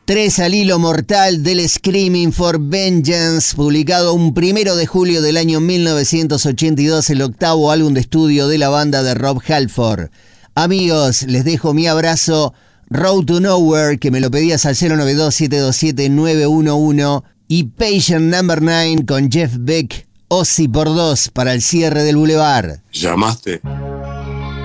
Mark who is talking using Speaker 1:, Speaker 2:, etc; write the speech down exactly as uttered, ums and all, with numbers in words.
Speaker 1: Tres al hilo mortal del Screaming for Vengeance, publicado un primero de julio del año mil novecientos ochenta y dos, el octavo álbum de estudio de la banda de Rob Halford. Amigos, les dejo mi abrazo. Road to Nowhere, que me lo pedías al cero nueve dos, siete dos siete, nueve uno uno, y Patient Number nueve con Jeff Beck, Ozzy por dos para el cierre del Boulevard.
Speaker 2: ¿Llamaste?